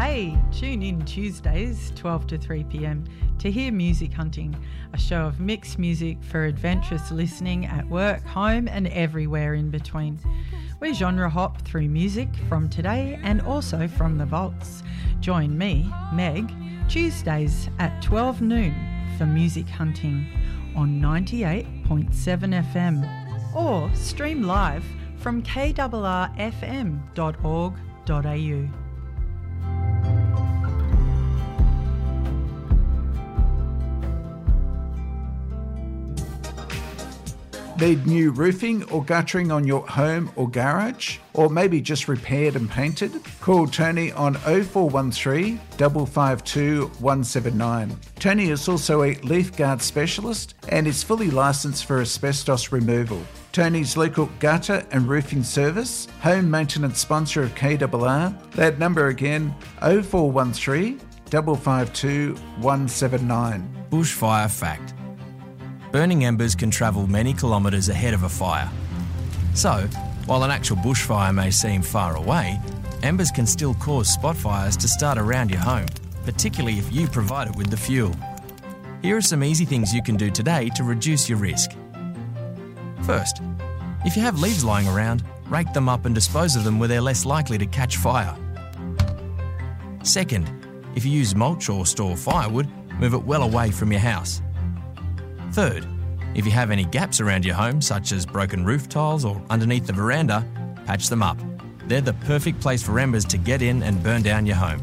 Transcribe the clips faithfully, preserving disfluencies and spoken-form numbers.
Hey, tune in Tuesdays, twelve to three p.m, to hear Music Hunting, a show of mixed music for adventurous listening at work, home and everywhere in between. We genre hop through music from today and also from the vaults. Join me, Meg, Tuesdays at twelve noon for Music Hunting on ninety-eight point seven F M, or stream live from k r r f m dot org dot a u. Need new roofing or guttering on your home or garage? Or maybe just repaired and painted? Call Tony on oh four one three, five five two, one seven nine. Tony is also a leaf guard specialist and is fully licensed for asbestos removal. Tony's local gutter and roofing service, home maintenance sponsor of K R R. That number again, oh four one three, five five two, one seven nine. Bushfire fact. Burning embers can travel many kilometres ahead of a fire. So, while an actual bushfire may seem far away, embers can still cause spot fires to start around your home, particularly if you provide it with the fuel. Here are some easy things you can do today to reduce your risk. First, if you have leaves lying around, rake them up and dispose of them where they're less likely to catch fire. Second, if you use mulch or store firewood, move it well away from your house. Third, if you have any gaps around your home, such as broken roof tiles or underneath the veranda, patch them up. They're the perfect place for embers to get in and burn down your home.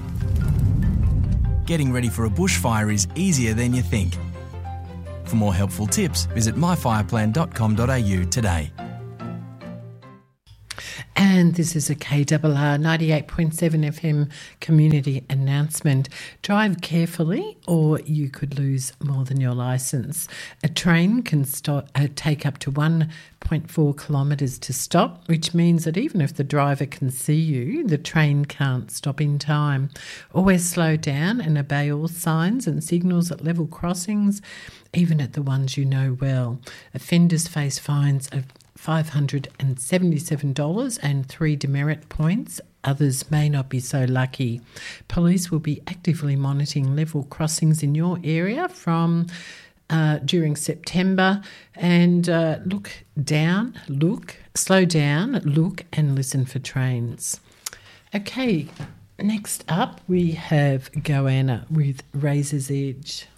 Getting ready for a bushfire is easier than you think. For more helpful tips, visit my fire plan dot com dot a u today. And this is a K R R ninety-eight point seven F M community announcement. Drive carefully or you could lose more than your licence. A train can stop, uh, take up to one point four kilometres to stop, which means that even if the driver can see you, the train can't stop in time. Always slow down and obey all signs and signals at level crossings, even at the ones you know well. Offenders face fines of five hundred seventy-seven dollars and three demerit points. Others may not be so lucky. Police will be actively monitoring level crossings in your area from uh, during September. And uh, look down, look, slow down, look and listen for trains. Okay, next up we have Goanna with Razor's Edge.